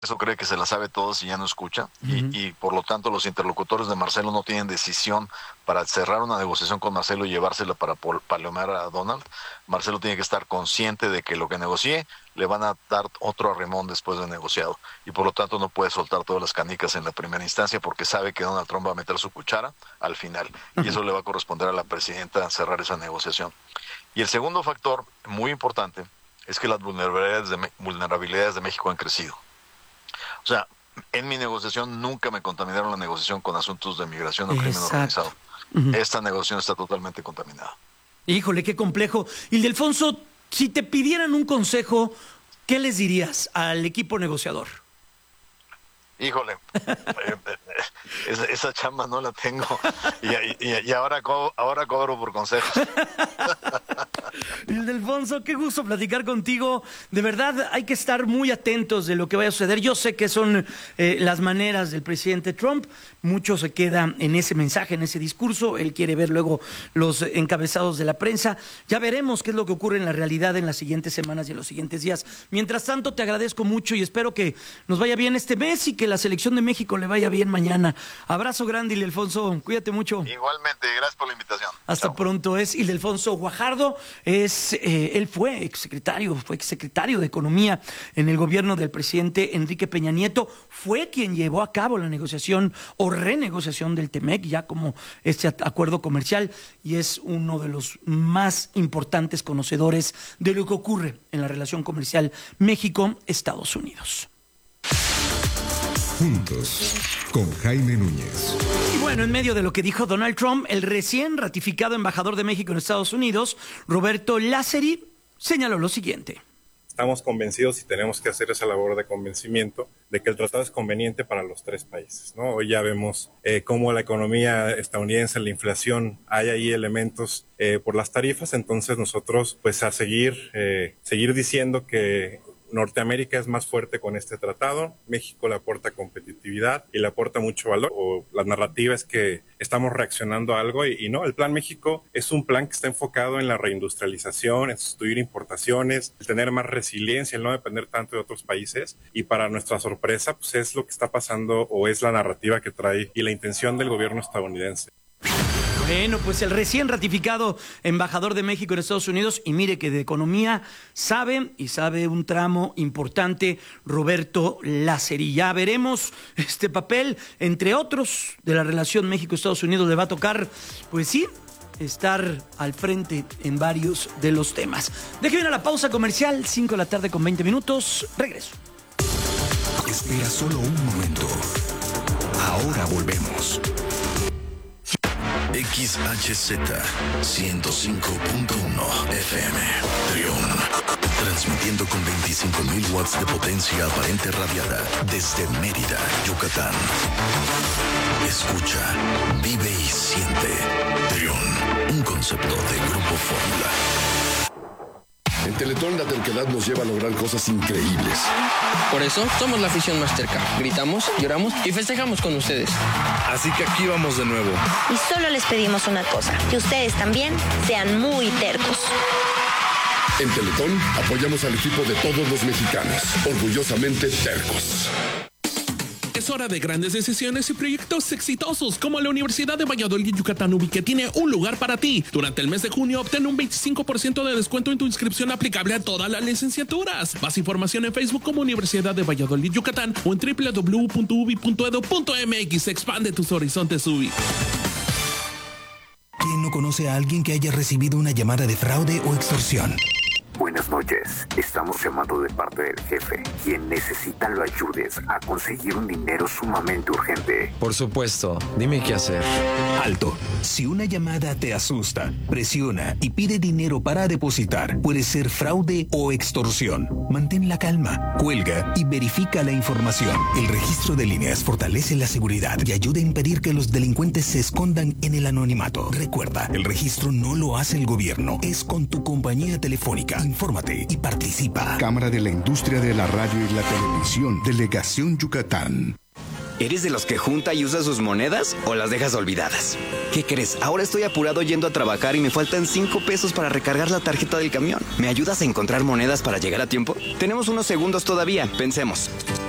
Eso cree que se la sabe todos y ya no escucha, y por lo tanto los interlocutores de Marcelo no tienen decisión para cerrar una negociación con Marcelo y llevársela para palomear a Donald. Marcelo tiene que estar consciente de que lo que negocie le van a dar otro arremón después de negociado, y por lo tanto no puede soltar todas las canicas en la primera instancia porque sabe que Donald Trump va a meter su cuchara al final, y eso le va a corresponder a la presidenta cerrar esa negociación. Y el segundo factor muy importante es que las vulnerabilidades de México han crecido. O sea, en mi negociación nunca me contaminaron la negociación con asuntos de migración o crimen organizado. Esta negociación está totalmente contaminada. Híjole, qué complejo. Ildefonso, si te pidieran un consejo, ¿qué les dirías al equipo negociador? Híjole, esa chamba no la tengo, y ahora cobro por consejos. Ildefonso, qué gusto platicar contigo. De verdad, hay que estar muy atentos de lo que vaya a suceder. Yo sé que son las maneras del presidente Trump. Mucho se queda en ese mensaje, en ese discurso. Él quiere ver luego los encabezados de la prensa. Ya veremos qué es lo que ocurre en la realidad en las siguientes semanas y en los siguientes días. Mientras tanto, te agradezco mucho y espero que nos vaya bien este mes y que la selección de México le vaya bien mañana. Abrazo grande, Ildefonso. Cuídate mucho. Igualmente, gracias por la invitación. Hasta Chao. pronto. Es Ildefonso Guajardo. Él fue exsecretario de Economía en el gobierno del presidente Enrique Peña Nieto. Fue quien llevó a cabo la negociación o renegociación del TEMEC, ya como este acuerdo comercial, y es uno de los más importantes conocedores de lo que ocurre en la relación comercial México-Estados Unidos. Juntos, con Jaime Núñez. Y bueno, en medio de lo que dijo Donald Trump, el recién ratificado embajador de México en Estados Unidos, Roberto Lázari, señaló lo siguiente. Estamos convencidos y tenemos que hacer esa labor de convencimiento de que el tratado es conveniente para los tres países, ¿no? Hoy ya vemos cómo la economía estadounidense, la inflación, hay ahí elementos por las tarifas, entonces nosotros pues a seguir diciendo que Norteamérica es más fuerte con este tratado, México le aporta competitividad y le aporta mucho valor, o la narrativa es que estamos reaccionando a algo y no, el Plan México es un plan que está enfocado en la reindustrialización, en sustituir importaciones, el tener más resiliencia, el no depender tanto de otros países, y para nuestra sorpresa pues es lo que está pasando o es la narrativa que trae y la intención del gobierno estadounidense. Bueno, pues el recién ratificado embajador de México en Estados Unidos, y mire que de economía sabe un tramo importante, Roberto Lázari. Ya veremos este papel, entre otros, de la relación México-Estados Unidos. Le va a tocar, pues sí, estar al frente en varios de los temas. Déjeme ir a la pausa comercial, 5 de la tarde con 20 minutos. Regreso. Espera solo un momento. Ahora volvemos. XHZ 105.1 FM Trión, transmitiendo con 25.000 watts de potencia aparente radiada desde Mérida, Yucatán. Escucha, vive y siente. Trión, un concepto de Grupo Fórmula. En Teletón la terquedad nos lleva a lograr cosas increíbles. Por eso somos la afición más terca. Gritamos, lloramos y festejamos con ustedes. Así que aquí vamos de nuevo. Y solo les pedimos una cosa, que ustedes también sean muy tercos. En Teletón apoyamos al equipo de todos los mexicanos, orgullosamente tercos. Es hora de grandes decisiones y proyectos exitosos como la Universidad de Valladolid Yucatán UBI, que tiene un lugar para ti. Durante el mes de junio obtén un 25% de descuento en tu inscripción aplicable a todas las licenciaturas. Más información en Facebook como Universidad de Valladolid Yucatán o en www.ubi.edu.mx. Expande tus horizontes UBI. ¿Quién no conoce a alguien que haya recibido una llamada de fraude o extorsión? Buenas noches, estamos llamando de parte del jefe, quien necesita lo ayudes a conseguir un dinero sumamente urgente. Por supuesto, dime qué hacer. Alto, si una llamada te asusta, presiona y pide dinero para depositar, puede ser fraude o extorsión. Mantén la calma, cuelga y verifica la información. El registro de líneas fortalece la seguridad y ayuda a impedir que los delincuentes se escondan en el anonimato. Recuerda, el registro no lo hace el gobierno, es con tu compañía telefónica. Infórmate y participa. Cámara de la Industria de la Radio y la Televisión, Delegación Yucatán. ¿Eres de los que junta y usa sus monedas o las dejas olvidadas? ¿Qué crees? Ahora estoy apurado yendo a trabajar y me faltan 5 pesos para recargar la tarjeta del camión. ¿Me ayudas a encontrar monedas para llegar a tiempo? Tenemos unos segundos todavía, pensemos.